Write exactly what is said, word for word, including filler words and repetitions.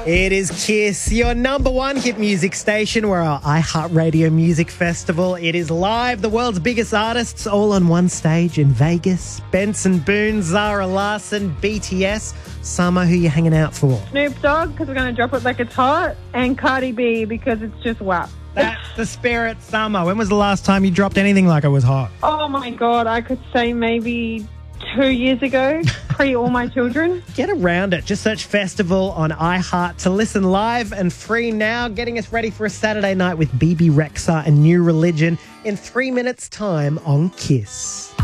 It is Kiss, your number one hit music station. We're our iHeartRadio Music Festival. It is live, the world's biggest artists all on one stage in Vegas. Benson Boone, Zara Larsson, B T S. Summer, who you hanging out for? Snoop Dogg, because we're going to drop it like it's hot, and Cardi B, because it's just whap. That's the spirit, Summer. When was the last time you dropped anything like it was hot? Oh my God, I could say maybe two years ago, pre all my children. Get around it. Just search Festival on iHeart to listen live and free now. Getting us ready for a Saturday night with B B Rexha and New Religion in three minutes' time on Kiss.